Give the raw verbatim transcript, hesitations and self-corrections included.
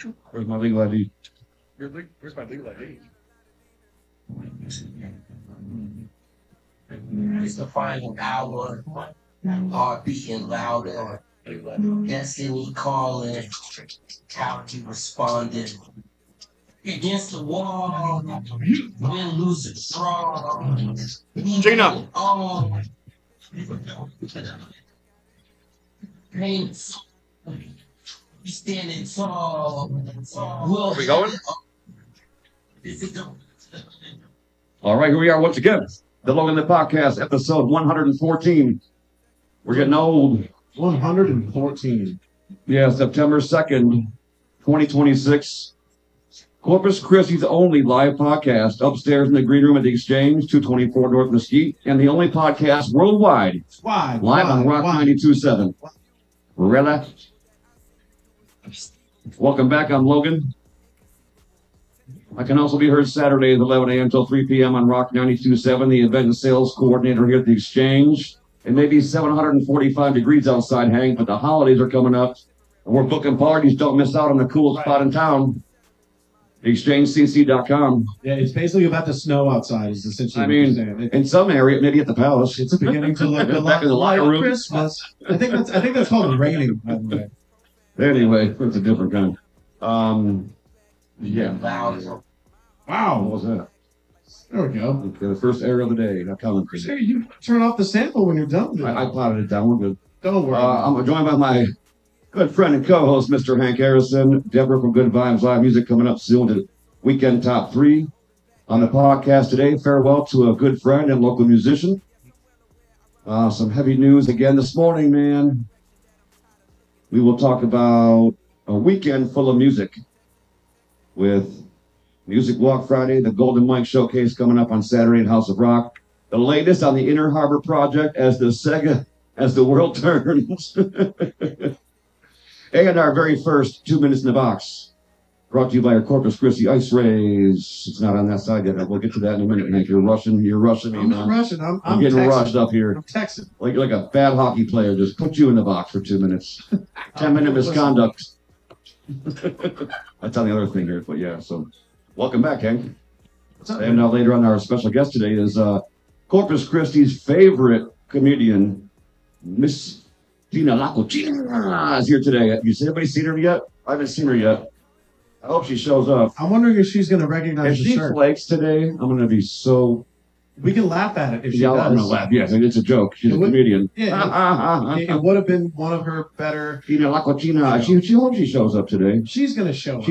Where's my legal I D? Your leg- Where's my legal I D? It's the final hour. Heart beating louder. Destiny calling. Cowardly responding. Against the wall. Win, lose, or draw. Gina. Oh. Pain. Standing tall. Are we going? All right, here we are once again. The Logan the Podcast, episode one hundred fourteen. We're getting old. one hundred fourteen. Yeah, September second, twenty twenty-six. Corpus Christi's only live podcast upstairs in the green room at the Exchange, two twenty-four North Mesquite, and the only podcast worldwide Why? live on Rock ninety-two point seven. Really? Welcome back. I'm Logan. I can also be heard Saturdays eleven a.m. till three p.m. on Rock ninety-two point seven, the event and sales coordinator here at the Exchange. It may be seven hundred forty-five degrees outside, Hank, but the holidays are coming up, and we're booking parties. Don't miss out on the coolest spot in town. exchange c c dot com. Yeah, it's basically about to snow outside. Is essentially. I what you're mean, saying. It- in some area, maybe at the Palace. it's beginning to look a lot Back in the locker like room. Christmas. I think that's I think that's called raining. By the way. Anyway, it's a different kind. Um, yeah. Louder. What Wow. was that? There we go. Okay, the first error of the day. Not coming. Hey, you turn off the sample when you're done. with it. I, I plotted it down. We're good. Don't worry. Uh, I'm joined by my good friend and co-host, Mister Hank Harrison. Deborah from Good Vibes Live Music coming up soon to Weekend Top three. On the podcast today, farewell to a good friend and local musician. Uh, some heavy news again this morning, man. We will talk about a weekend full of music with Music Walk Friday, the Golden Mike Showcase coming up on Saturday in House of Rock. The latest on the Inner Harbor Project as the Sega, as the world turns. And our very first Two Minutes in the Box, brought to you by our Corpus Christi Ice Rays. It's not on that side yet. We'll get to that in a minute, Hank. You're rushing. You're rushing me. I'm not man. rushing. I'm, I'm I'm getting texting. rushed up here. I'm texting. Like like a bad hockey player. Just put you in the box for two minutes. Ten minute misconduct. That's on the other thing here. But yeah, so welcome back, Hank. What's up? And uh, later on, our special guest today is uh, Corpus Christi's favorite comedian, Miss Gina Lacocina, is here today. Has anybody seen her yet? I haven't seen her yet. I hope she shows up. I'm wondering if she's going to recognize If the she shirt. flakes today, I'm going to be so... We can laugh at it if she Yeah, does. I'm going to laugh. Yes, it's a joke. She's It a would- comedian. Yeah, it, it would have been one of her better. Gina Lacocina. She, she hopes she shows up today. She's going to show up.